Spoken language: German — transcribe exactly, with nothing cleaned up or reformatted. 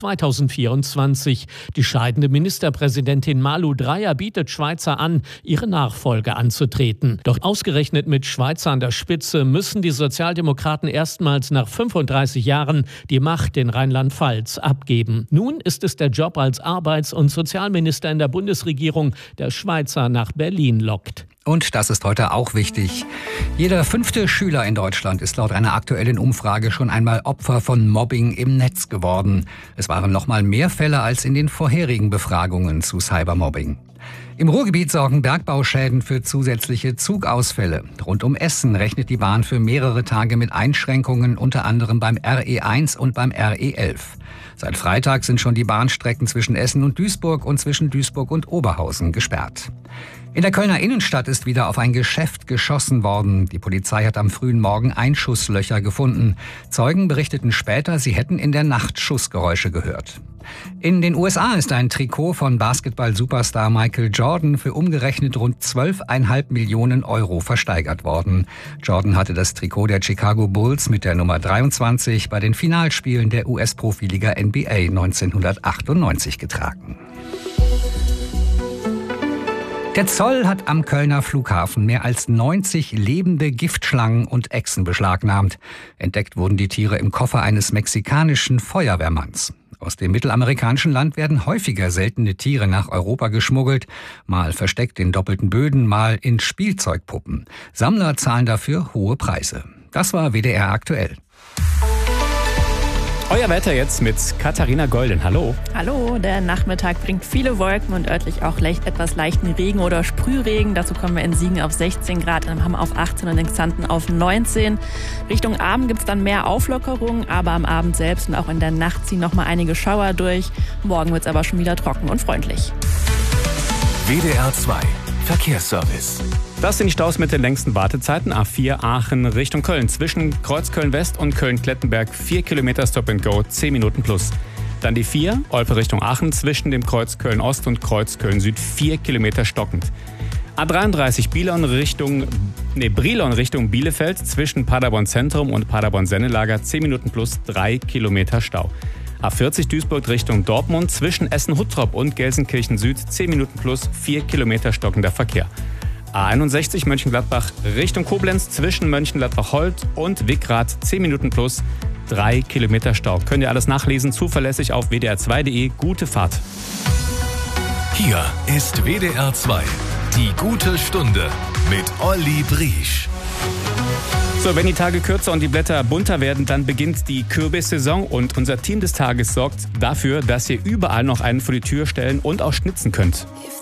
zweitausendvierundzwanzig. Die scheidende Ministerpräsidentin Malu Dreyer bietet Schweizer an, ihre Nachfolge anzutreten. Doch ausgerechnet mit Schweizer an der Spitze müssen die Sozialdemokraten erstmals nach fünfunddreißig Jahren die Macht in Rheinland-Pfalz abgeben. Nun ist es der Job als Arbeits- und Sozialminister in der Bundesregierung, der Schweizer nach Berlin lockt. Und das ist heute auch wichtig. Jeder fünfte Schüler in Deutschland ist laut einer aktuellen Umfrage schon einmal Opfer von Mobbing im Netz geworden. Es waren noch mal mehr Fälle als in den vorherigen Befragungen zu Cybermobbing. Im Ruhrgebiet sorgen Bergbauschäden für zusätzliche Zugausfälle. Rund um Essen rechnet die Bahn für mehrere Tage mit Einschränkungen, unter anderem beim R E eins und beim R E elf. Seit Freitag sind schon die Bahnstrecken zwischen Essen und Duisburg und zwischen Duisburg und Oberhausen gesperrt. In der Kölner Innenstadt ist wieder auf ein Geschäft geschossen worden. Die Polizei hat am frühen Morgen Einschusslöcher gefunden. Zeugen berichteten später, sie hätten in der Nacht Schussgeräusche gehört. In den U S A ist ein Trikot von Basketball-Superstar Michael Jordan für umgerechnet rund zwölf Komma fünf Millionen Euro versteigert worden. Jordan hatte das Trikot der Chicago Bulls mit der Nummer dreiundzwanzig bei den Finalspielen der U S-Profiliga N B A neunzehnhundertachtundneunzig getragen. Der Zoll hat am Kölner Flughafen mehr als neunzig lebende Giftschlangen und Echsen beschlagnahmt. Entdeckt wurden die Tiere im Koffer eines mexikanischen Feuerwehrmanns. Aus dem mittelamerikanischen Land werden häufiger seltene Tiere nach Europa geschmuggelt, mal versteckt in doppelten Böden, mal in Spielzeugpuppen. Sammler zahlen dafür hohe Preise. Das war W D R aktuell. Euer Wetter jetzt mit Katharina Golden. Hallo. Hallo, der Nachmittag bringt viele Wolken und örtlich auch leicht, etwas leichten Regen oder Sprühregen. Dazu kommen wir in Siegen auf sechzehn Grad, in Hamm auf achtzehn und in Xanten auf neunzehn. Richtung Abend gibt es dann mehr Auflockerungen, aber am Abend selbst und auch in der Nacht ziehen noch mal einige Schauer durch. Morgen wird es aber schon wieder trocken und freundlich. W D R zwei Verkehrsservice. Das sind die Staus mit den längsten Wartezeiten. A vier Aachen Richtung Köln. Zwischen Kreuzköln West und Köln-Klettenberg vier Kilometer Stop and Go, zehn Minuten plus. Dann die vier, Olpe Richtung Aachen, zwischen dem Kreuz Köln Ost und Kreuz Köln Süd vier Kilometer stockend. A dreiunddreißig Brilon Richtung, nee, Brilon Richtung Bielefeld, zwischen Paderborn Zentrum und Paderborn Sennelager zehn Minuten plus, drei Kilometer Stau. A vierzig Duisburg Richtung Dortmund, zwischen Essen-Huttrop und Gelsenkirchen Süd zehn Minuten plus, vier Kilometer stockender Verkehr. A einundsechzig Mönchengladbach Richtung Koblenz, zwischen Mönchengladbach-Holt und Wickrath zehn Minuten plus, drei Kilometer Stau. Könnt ihr alles nachlesen, zuverlässig auf w d r zwei punkt de. Gute Fahrt. Hier ist W D R zwei, die gute Stunde mit Olli Briesch. So, wenn die Tage kürzer und die Blätter bunter werden, dann beginnt die Kürbissaison und unser Team des Tages sorgt dafür, dass ihr überall noch einen vor die Tür stellen und auch schnitzen könnt.